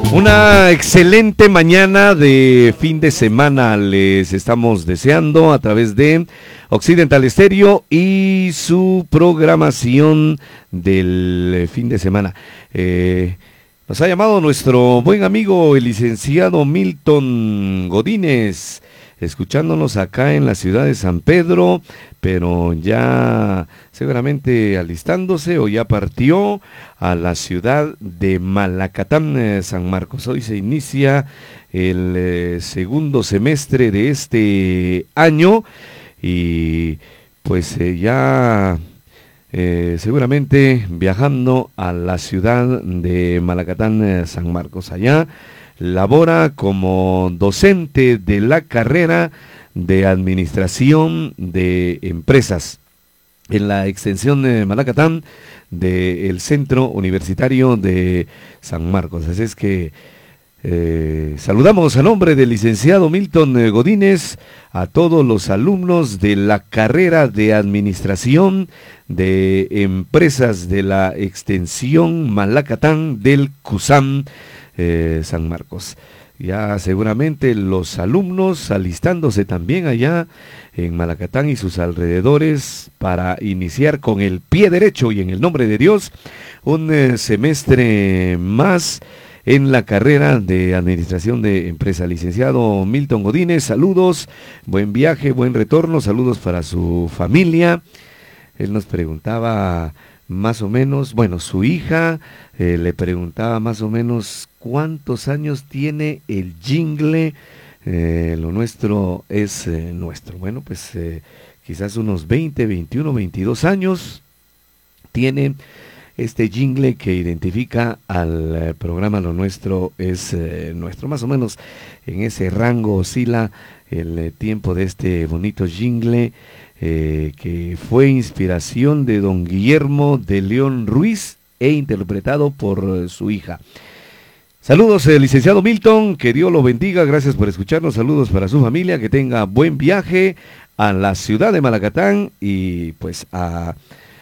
Una excelente mañana de fin de semana les estamos deseando a través de Occidental Estéreo y su programación del fin de semana. Nos ha llamado nuestro buen amigo el licenciado Milton Godínez, escuchándonos acá en la ciudad de San Pedro, pero ya seguramente alistándose o ya partió a la ciudad de Malacatán, San Marcos. Hoy se inicia el segundo semestre de este año y pues ya seguramente viajando a la ciudad de Malacatán, San Marcos. Allá labora como docente de la carrera de Administración de Empresas en la extensión de Malacatán del Centro Universitario de San Marcos. Así es que saludamos a nombre del licenciado Milton Godínez a todos los alumnos de la carrera de Administración de Empresas de la extensión Malacatán del CUSAM San Marcos. Ya seguramente los alumnos alistándose también allá en Malacatán y sus alrededores para iniciar con el pie derecho y en el nombre de Dios un semestre más en la carrera de Administración de Empresa. Licenciado Milton Godínez, saludos, buen viaje, buen retorno, saludos para su familia. Él nos preguntaba más o menos, bueno, su hija le preguntaba más o menos cuántos años tiene el jingle, lo nuestro es nuestro. Bueno, pues quizás unos 20, 21, 22 años tiene este jingle que identifica al programa Lo Nuestro es Nuestro. Más o menos en ese rango oscila el tiempo de este bonito jingle que fue inspiración de don Guillermo de León Ruiz e interpretado por su hija. Saludos, licenciado Milton, que Dios lo bendiga, gracias por escucharnos, saludos para su familia, que tenga buen viaje a la ciudad de Malacatán y pues a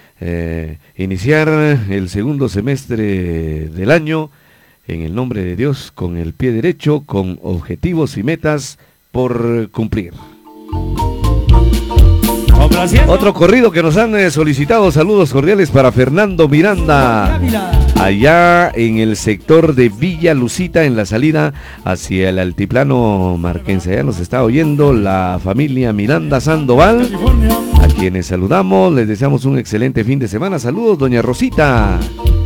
iniciar el segundo semestre del año en el nombre de Dios, con el pie derecho, con objetivos y metas por cumplir. Otro corrido que nos han solicitado, saludos cordiales para Fernando Miranda, allá en el sector de Villa Lucita, en la salida hacia el altiplano marquense. Allá nos está oyendo la familia Miranda Sandoval, a quienes saludamos, les deseamos un excelente fin de semana. Saludos, doña Rosita.